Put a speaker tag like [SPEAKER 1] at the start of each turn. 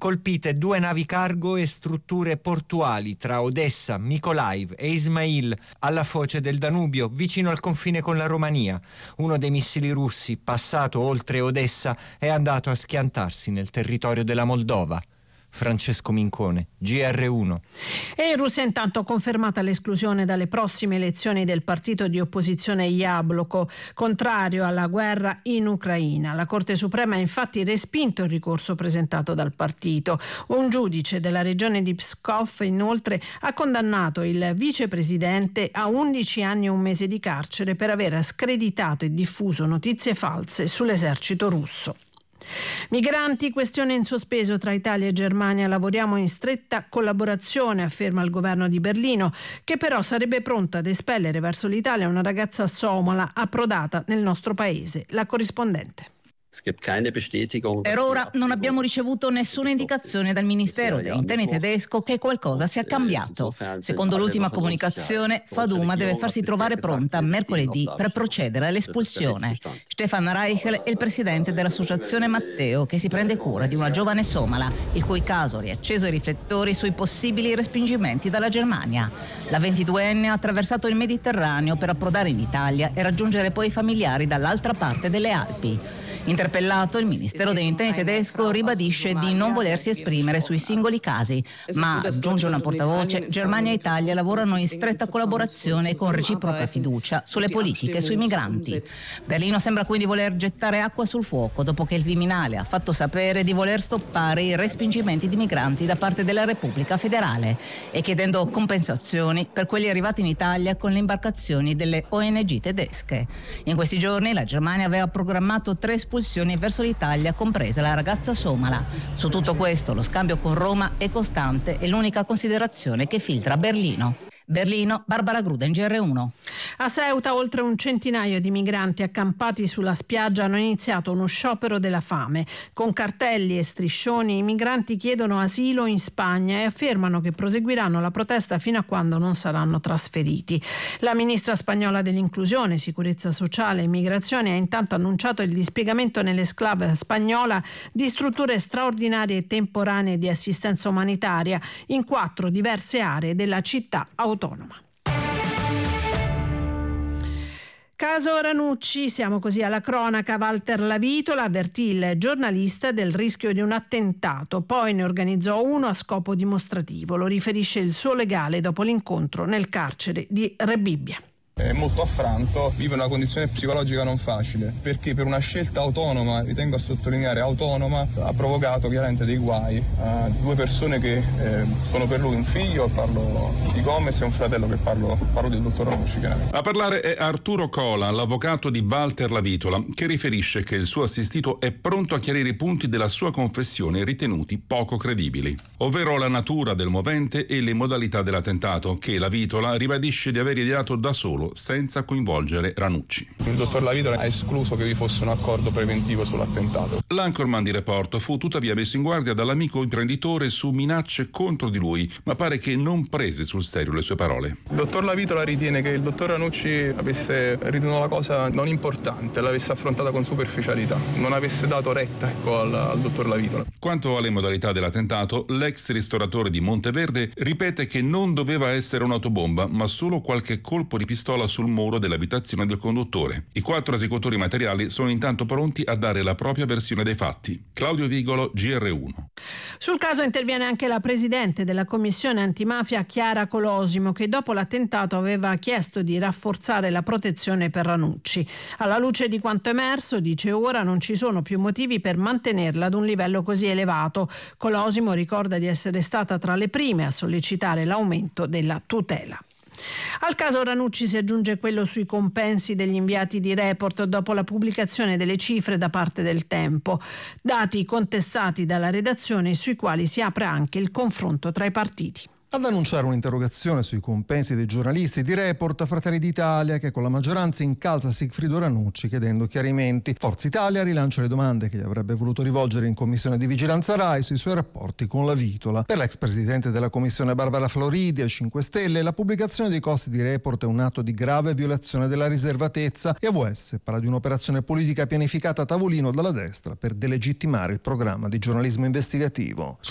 [SPEAKER 1] Colpite 2 navi cargo e strutture portuali tra Odessa, Mykolaiv e Ismail, alla foce del Danubio, vicino al confine con la Romania. Uno dei missili russi, passato oltre Odessa, è andato a schiantarsi nel territorio della Moldova. Francesco Mincone, GR1.
[SPEAKER 2] E in Russia intanto confermata l'esclusione dalle prossime elezioni del partito di opposizione Yabloko, contrario alla guerra in Ucraina. La Corte Suprema ha infatti respinto il ricorso presentato dal partito. Un giudice della regione di Pskov inoltre ha condannato il vicepresidente a 11 anni e 1 mese di carcere per aver screditato e diffuso notizie false sull'esercito russo. Migranti, questione in sospeso tra Italia e Germania. Lavoriamo in stretta collaborazione, afferma il governo di Berlino, che però sarebbe pronto ad espellere verso l'Italia una ragazza somala approdata nel nostro paese. La corrispondente.
[SPEAKER 3] Per ora non abbiamo ricevuto nessuna indicazione dal Ministero degli Interni tedesco che qualcosa sia cambiato. Secondo l'ultima comunicazione, Faduma deve farsi trovare pronta mercoledì per procedere all'espulsione. Stefan Reichel è il presidente dell'associazione Matteo, che si prende cura di una giovane somala, il cui caso ha riacceso i riflettori sui possibili respingimenti dalla Germania. La 22enne ha attraversato il Mediterraneo per approdare in Italia e raggiungere poi i familiari dall'altra parte delle Alpi. Interpellato, il Ministero degli Interni tedesco ribadisce di non volersi esprimere sui singoli casi, ma, aggiunge una portavoce, Germania e Italia lavorano in stretta collaborazione e con reciproca fiducia sulle politiche sui migranti. Berlino sembra quindi voler gettare acqua sul fuoco dopo che il Viminale ha fatto sapere di voler stoppare i respingimenti di migranti da parte della Repubblica Federale e chiedendo compensazioni per quelli arrivati in Italia con le imbarcazioni delle ONG tedesche. In questi giorni la Germania aveva programmato 3 espulsioni verso l'Italia, compresa la ragazza somala. Su tutto questo lo scambio con Roma è costante e l'unica considerazione che filtra Berlino. Berlino, Barbara Gruden, GR1.
[SPEAKER 2] A Ceuta oltre un centinaio di migranti accampati sulla spiaggia hanno iniziato uno sciopero della fame. Con cartelli e striscioni i migranti chiedono asilo in Spagna e affermano che proseguiranno la protesta fino a quando non saranno trasferiti. La ministra spagnola dell'inclusione, sicurezza sociale e immigrazione ha intanto annunciato il dispiegamento nell'esclave spagnola di strutture straordinarie e temporanee di assistenza umanitaria in 4 diverse aree della città autonoma. Caso Ranucci, siamo così alla cronaca. Walter Lavitola avvertì il giornalista del rischio di un attentato, poi ne organizzò uno a scopo dimostrativo. Lo riferisce il suo legale dopo l'incontro nel carcere di Rebibbia.
[SPEAKER 4] È molto affranto, vive una condizione psicologica non facile, perché per una scelta autonoma, ritengo a sottolineare autonoma, ha provocato chiaramente dei guai a 2 persone che sono per lui un figlio, parlo di Gomez, e un fratello che parlo del dottor Ranucci.
[SPEAKER 5] A parlare è Arturo Cola, l'avvocato di Walter Lavitola, che riferisce che il suo assistito è pronto a chiarire i punti della sua confessione ritenuti poco credibili, ovvero la natura del movente e le modalità dell'attentato, che Lavitola ribadisce di aver ideato da solo, senza coinvolgere Ranucci.
[SPEAKER 4] Il dottor Lavitola ha escluso che vi fosse un accordo preventivo sull'attentato.
[SPEAKER 5] L'anchorman di Report fu tuttavia messo in guardia dall'amico imprenditore su minacce contro di lui, ma pare che non prese sul serio le sue parole.
[SPEAKER 4] Il dottor Lavitola ritiene che il dottor Ranucci avesse ritenuto la cosa non importante, l'avesse affrontata con superficialità, non avesse dato retta al dottor Lavitola.
[SPEAKER 5] Quanto alle modalità dell'attentato, l'ex ristoratore di Monteverde ripete che non doveva essere un'autobomba, ma solo qualche colpo di pistola sul muro dell'abitazione del conduttore. I 4 esecutori materiali sono intanto pronti a dare la propria versione dei fatti. Claudio Vigolo, GR1.
[SPEAKER 2] Sul caso interviene anche la presidente della commissione antimafia Chiara Colosimo, che dopo l'attentato aveva chiesto di rafforzare la protezione per Ranucci. Alla luce di quanto emerso, dice, ora non ci sono più motivi per mantenerla ad un livello così elevato. Colosimo ricorda di essere stata tra le prime a sollecitare l'aumento della tutela. Al caso Ranucci si aggiunge quello sui compensi degli inviati di Report dopo la pubblicazione delle cifre da parte del Tempo, dati contestati dalla redazione sui quali si apre anche il confronto tra i partiti.
[SPEAKER 6] Ad annunciare un'interrogazione sui compensi dei giornalisti di Report, Fratelli d'Italia, che con la maggioranza incalza Sigfrido Ranucci chiedendo chiarimenti. Forza Italia rilancia le domande che gli avrebbe voluto rivolgere in commissione di vigilanza RAI sui suoi rapporti con Lavitola. Per l'ex presidente della commissione Barbara Floridi, 5 Stelle, la pubblicazione dei costi di Report è un atto di grave violazione della riservatezza e AVS parla di un'operazione politica pianificata a tavolino dalla destra per delegittimare il programma di giornalismo investigativo.